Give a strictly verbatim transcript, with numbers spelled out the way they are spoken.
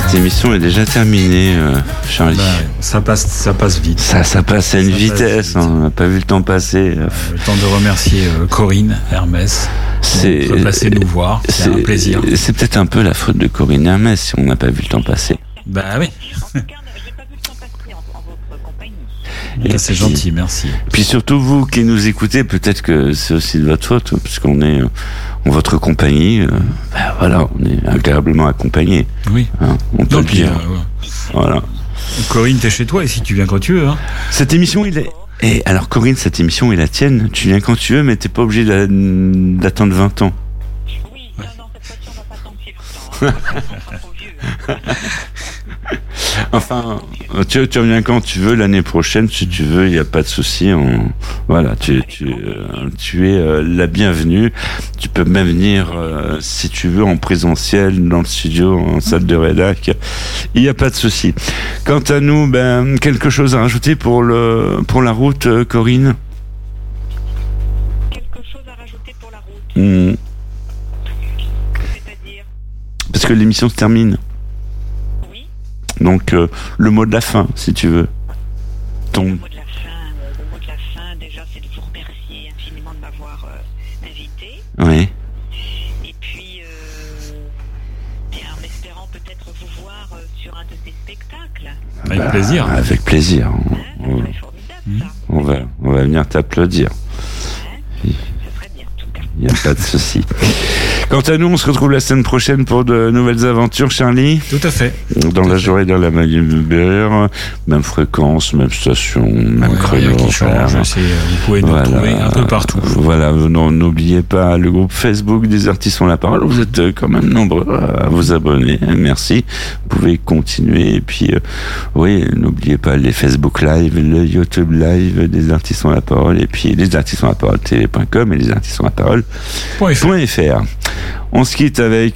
cette émission est déjà terminée, euh, Charlie. Bah, ça passe, ça passe vite. Ça, ça passe à une Ça vitesse. passe vite. Hein, on n'a pas vu le temps passer. Euh, le temps de remercier euh, Corinne Hermès. C'est de passer nous voir. C'est, c'est un plaisir. C'est peut-être un peu la faute de Corinne Hermès si on n'a pas vu le temps passer. Bah oui. Et là, c'est puis, gentil, merci. Puis surtout vous qui nous écoutez, peut-être que c'est aussi de votre faute, puisqu'on est en votre compagnie. Euh, ben voilà, on est agréablement accompagnés. Oui. Hein, on peut Donc, le dire. Euh, ouais. Voilà. Corinne, t'es chez toi et si tu viens quand tu veux. Hein. Cette émission, il est. Et alors Corinne, cette émission est la tienne. Tu viens quand tu veux, mais t'es pas obligé d'attendre vingt ans. Oui, non, non, cette fois-ci, on va pas attendre si longtemps. On sera trop vieux. Enfin, tu, tu reviens quand tu veux, l'année prochaine, si tu veux, il n'y a pas de souci. On... Voilà, tu, tu, euh, tu es euh, la bienvenue. Tu peux même venir, euh, si tu veux, en présentiel, dans le studio, en salle de rédac. Il n'y a pas de souci. Quant à nous, ben, quelque chose à rajouter pour, le, pour la route, euh, Corinne ? Quelque chose à rajouter pour la route ? Mmh. C'est-à-dire ? Parce que l'émission se termine. Donc, euh, le mot de la fin, si tu veux. Ton... Le mot de la fin, euh, le mot de la fin, déjà, c'est de vous remercier infiniment de m'avoir euh, invité. Oui. Et puis, euh, et en espérant peut-être vous voir euh, sur un de ces spectacles. Avec bah, plaisir. Avec plaisir. Hein, on, ça serait formidable, mmh. ça. On va, on va venir t'applaudir. Hein, ça serait bien, en tout cas. Il n'y a pas de souci. Quant à nous, on se retrouve la semaine prochaine pour de nouvelles aventures, Charlie. Tout à fait. Dans Tout la journée, dans la même même fréquence, même station, même ouais, créneau. Qui change, c'est, vous pouvez nous voilà. retrouver un peu partout. Voilà, non, n'oubliez pas le groupe Facebook des artistes ont la parole. Vous êtes quand même nombreux à vous abonner. Merci. Vous pouvez continuer. Et puis, euh, oui, n'oubliez pas les Facebook Live, le YouTube Live des artistes ont la parole. Et puis, les artistes ont la parole télé point com et les artistes ont la parole point f r. On se quitte avec